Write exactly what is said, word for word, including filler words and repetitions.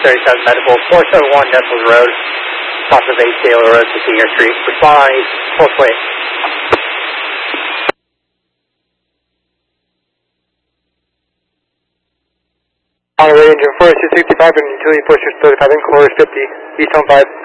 thirty-seven Medical, four seven one Nestles Road, south of eight Taylor Road to Senior Street. Respond on East, full plate. On the engine four six sixty-five and utility four six thirty-five in quarters fifty, East on five.